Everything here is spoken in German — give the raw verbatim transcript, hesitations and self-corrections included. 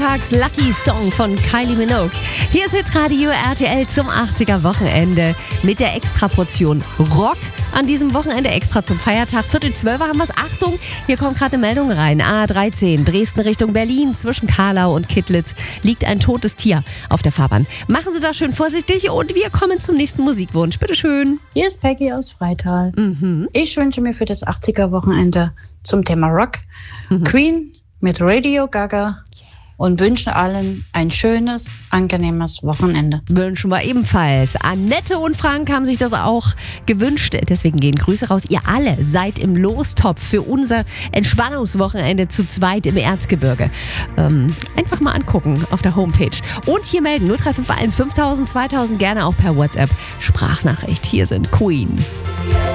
Tags Lucky Song von Kylie Minogue. Hier ist Hitradio R T L zum achtziger Wochenende mit der Extraportion Rock. An diesem Wochenende extra zum Feiertag. Viertel zwölf haben wir es. Achtung, hier kommt gerade eine Meldung rein. A dreizehn, Dresden Richtung Berlin. Zwischen Karlau und Kittlitz liegt ein totes Tier auf der Fahrbahn. Machen Sie da schön vorsichtig und wir kommen zum nächsten Musikwunsch. Bitteschön. Hier ist Peggy aus Freital. Mhm. Ich wünsche mir für das achtziger Wochenende zum Thema Rock mhm. Queen mit Radio Gaga. Und wünschen allen ein schönes, angenehmes Wochenende. Wünschen wir ebenfalls. Annette und Frank haben sich das auch gewünscht. Deswegen gehen Grüße raus. Ihr alle seid im Lostopf für unser Entspannungswochenende zu zweit im Erzgebirge. Ähm, einfach mal angucken auf der Homepage. Und hier melden null drei fünf eins fünftausend zweitausend, gerne auch per WhatsApp. Sprachnachricht. Hier sind Queen.